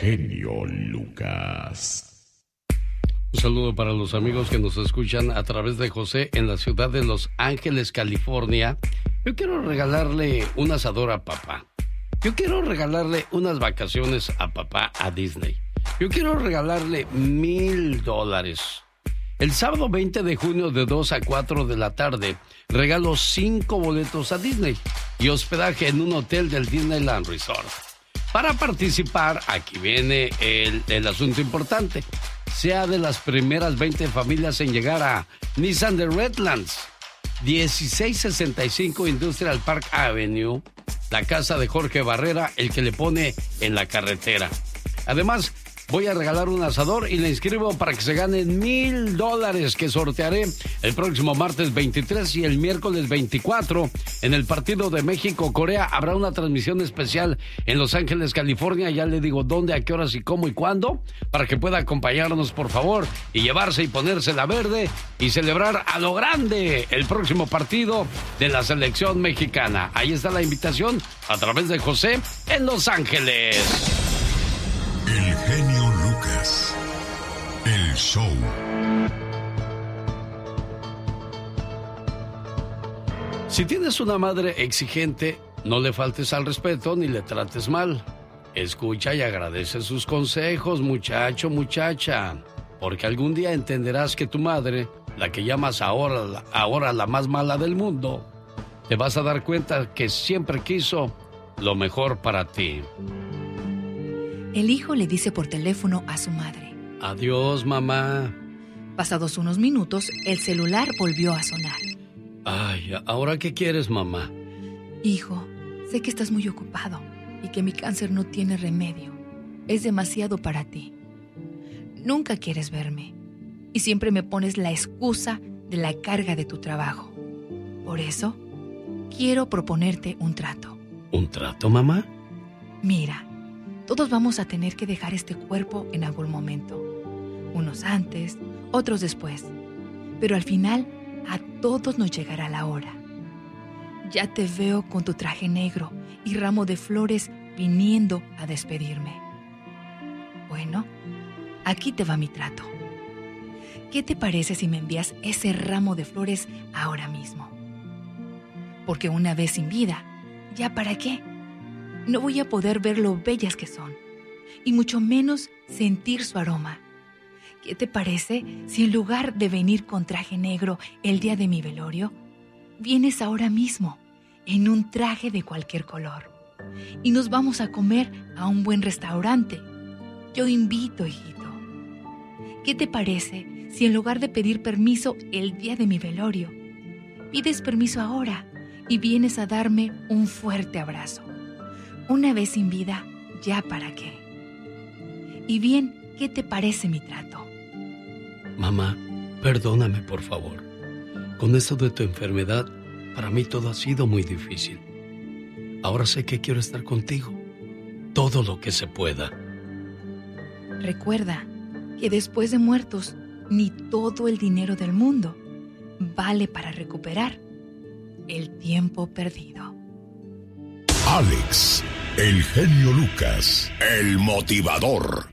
genio Lucas. Un saludo para los amigos que nos escuchan a través de José en la ciudad de Los Ángeles, California. Yo quiero regalarle un asador a papá. Yo quiero regalarle unas vacaciones a papá a Disney. Yo quiero regalarle $1,000. El sábado 20 de junio de 2 a 4 de la tarde regalo 5 boletos a Disney y hospedaje en un hotel del Disneyland Resort. Para participar, aquí viene el asunto importante. Sea de las primeras 20 familias en llegar a Nissan de Redlands, 1665 Industrial Park Avenue, la casa de Jorge Barrera, el que le pone en la carretera. Además, voy a regalar un asador y le inscribo para que se ganen $1,000 que sortearé el próximo martes 23 y el miércoles 24. En el partido de México-Corea habrá una transmisión especial en Los Ángeles, California. Ya le digo dónde, a qué horas y cómo y cuándo, para que pueda acompañarnos, por favor, y llevarse y ponerse la verde y celebrar a lo grande el próximo partido de la selección mexicana. Ahí está la invitación a través de José en Los Ángeles. El genio Lucas. El show. Si tienes una madre exigente, no le faltes al respeto ni le trates mal. Escucha y agradece sus consejos, muchacho, muchacha. Porque algún día entenderás que tu madre, la que llamas ahora la más mala del mundo, te vas a dar cuenta que siempre quiso lo mejor para ti. El hijo le dice por teléfono a su madre: Adiós, mamá. Pasados unos minutos, el celular volvió a sonar. Ay, ¿ahora qué quieres, mamá? Hijo, sé que estás muy ocupado y que mi cáncer no tiene remedio. Es demasiado para ti. Nunca quieres verme y siempre me pones la excusa de la carga de tu trabajo. Por eso, quiero proponerte un trato. ¿Un trato, mamá? Mira, todos vamos a tener que dejar este cuerpo en algún momento. Unos antes, otros después. Pero al final, a todos nos llegará la hora. Ya te veo con tu traje negro y ramo de flores viniendo a despedirme. Bueno, aquí te va mi trato. ¿Qué te parece si me envías ese ramo de flores ahora mismo? Porque una vez sin vida, ¿ya para qué? No voy a poder ver lo bellas que son, y mucho menos sentir su aroma. ¿Qué te parece si en lugar de venir con traje negro el día de mi velorio, vienes ahora mismo en un traje de cualquier color y nos vamos a comer a un buen restaurante? Yo invito, hijito. ¿Qué te parece si en lugar de pedir permiso el día de mi velorio, pides permiso ahora y vienes a darme un fuerte abrazo? Una vez sin vida, ¿ya para qué? Y bien, ¿qué te parece mi trato? Mamá, perdóname, por favor. Con esto de tu enfermedad, para mí todo ha sido muy difícil. Ahora sé que quiero estar contigo, todo lo que se pueda. Recuerda que después de muertos, ni todo el dinero del mundo vale para recuperar el tiempo perdido. Alex, el genio Lucas, el motivador.